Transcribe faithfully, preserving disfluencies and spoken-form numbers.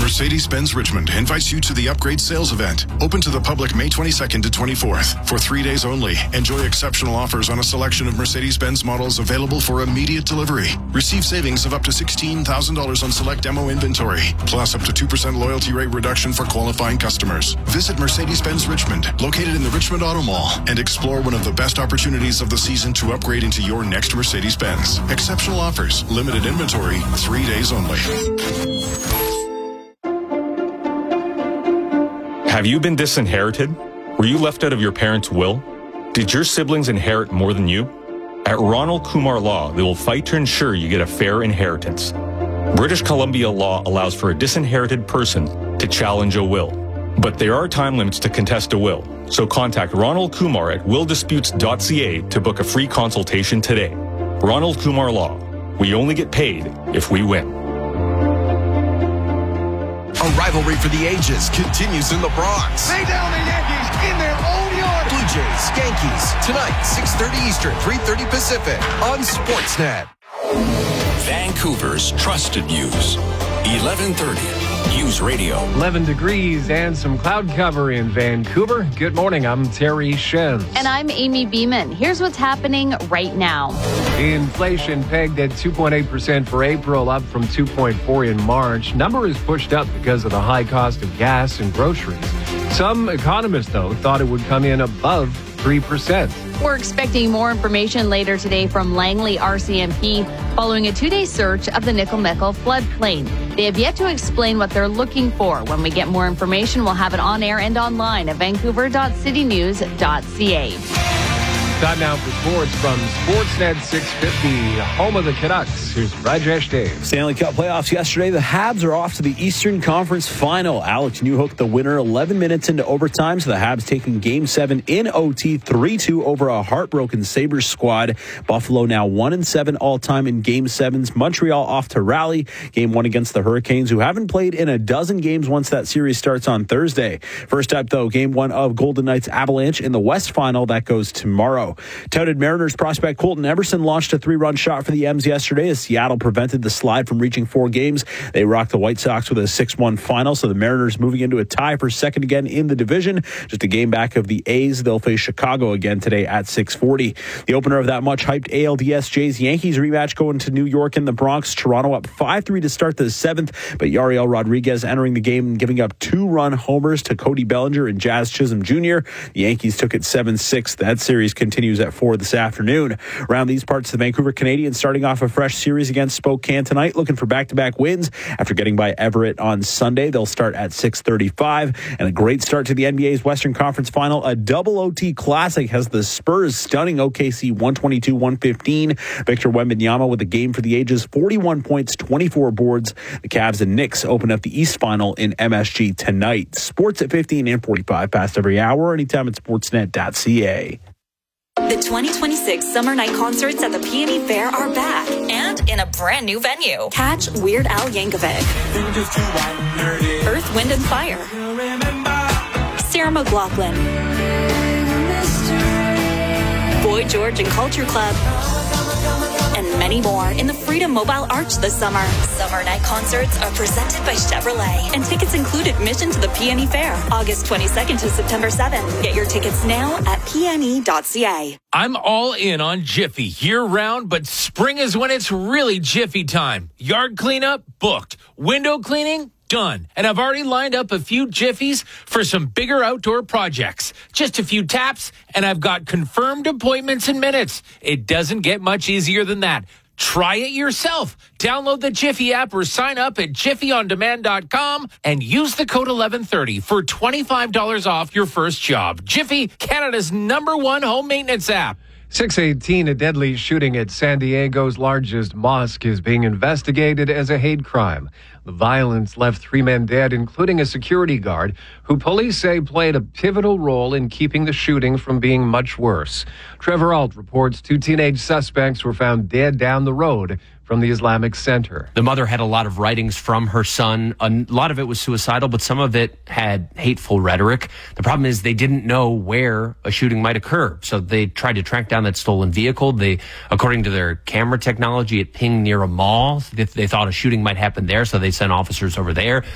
Mercedes-Benz Richmond invites you to the Upgrade Sales Event, open to the public May twenty-second to twenty-fourth. For three days only, enjoy exceptional offers on a selection of Mercedes-Benz models available for immediate delivery. Receive savings of up to sixteen thousand dollars on select demo inventory, plus up to two percent loyalty rate reduction for qualifying customers. Visit Mercedes-Benz Richmond, located in the Richmond Auto Mall, and explore one of the best opportunities of the season to upgrade into your next Mercedes-Benz. Exceptional offers, limited inventory, three days only. Have you been disinherited? Were you left out of your parents' will? Did your siblings inherit more than you? At Ronald Kumar Law, they will fight to ensure you get a fair inheritance. British Columbia law allows for a disinherited person to challenge a will. But there are time limits to contest a will, so contact Ronald Kumar at will disputes dot c a to book a free consultation today. Ronald Kumar Law. We only get paid if we win. A rivalry for the ages continues in the Bronx. Lay down the Yankees in their own yard. Blue Jays, Yankees, tonight, six thirty Eastern, three thirty Pacific on Sportsnet. Vancouver's trusted news. eleven thirty News Radio. eleven degrees and some cloud cover in Vancouver. Good morning. I'm Terry Shen. And I'm Amy Beeman. Here's what's happening right now. Inflation pegged at two point eight percent for April, up from two point four in March. Number is pushed up because of the high cost of gas and groceries. Some economists, though, thought it would come in above three percent. We're expecting more information later today from Langley R C M P following a two-day search of the Nickel-Meckle floodplain. They have yet to explain what they're looking for. When we get more information, we'll have it on air and online at vancouver dot city news dot c a. Time now for sports from Sportsnet six fifty, home of the Canucks. Here's Rajesh Dave. Stanley Cup playoffs yesterday. The Habs are off to the Eastern Conference Final. Alex Newhook, the winner, eleven minutes into overtime. So the Habs taking Game seven in O T, three two over a heartbroken Sabres squad. Buffalo now one and seven all-time in Game sevens. Montreal off to rally. Game one against the Hurricanes, who haven't played in a dozen games once that series starts on Thursday. First up, though, Game one of Golden Knights Avalanche in the West Final. That goes tomorrow. Touted Mariners prospect Colton Everson launched a three-run shot for the M's yesterday as Seattle prevented the slide from reaching four games. They rocked the White Sox with a six one final, so the Mariners moving into a tie for second again in the division. Just a game back of the A's. They'll face Chicago again today at six forty. The opener of that much-hyped A L D S Jays-Yankees rematch going to New York in the Bronx. Toronto up five three to start the seventh, but Yariel Rodriguez entering the game and giving up two-run homers to Cody Bellinger and Jazz Chisholm Junior The Yankees took it seven six. That series continues at four this afternoon. Around these parts, the Vancouver Canadians starting off a fresh series against Spokane tonight, looking for back-to-back wins after getting by Everett on Sunday. They'll start at six thirty-five, and a great start to the N B A's Western Conference Final. A double O T classic has the Spurs stunning O K C one twenty-two one fifteen. Victor Wembanyama with a game for the ages, forty-one points, twenty-four boards. The Cavs and Knicks open up the East Final in M S G tonight. Sports at fifteen and forty-five past every hour, anytime at sportsnet dot c a. The twenty twenty-six Summer Night Concerts at the Peony Fair are back and in a brand new venue. Catch Weird Al Yankovic, Earth, Wind and Fire, Sarah McLachlan, Boy George and Culture Club, and many more in the Freedom Mobile Arch this summer. Summer Night Concerts are presented by Chevrolet, and tickets include admission to the Peony Fair, August twenty-second to September seventh. Get your tickets now at p n e dot c a. I'm all in on Jiffy year-round, but spring is when it's really Jiffy time. Yard cleanup? Booked. Window cleaning? Done. And I've already lined up a few Jiffies for some bigger outdoor projects. Just a few taps, and I've got confirmed appointments in minutes. It doesn't get much easier than that. Try it yourself. Download the Jiffy app or sign up at jiffy on demand dot com and use the code eleven thirty for twenty-five dollars off your first job. Jiffy, Canada's number one home maintenance app. six eighteen, a deadly shooting at San Diego's largest mosque is being investigated as a hate crime. The violence left three men dead, including a security guard, who police say played a pivotal role in keeping the shooting from being much worse. Trevor Alt reports two teenage suspects were found dead down the road from the Islamic Center. The mother had a lot of writings from her son. A lot of it was suicidal, but some of it had hateful rhetoric. The problem is they didn't know where a shooting might occur, so they tried to track down that stolen vehicle. They, according to their camera technology, it pinged near a mall. They, they thought a shooting might happen there, so they sent officers over there.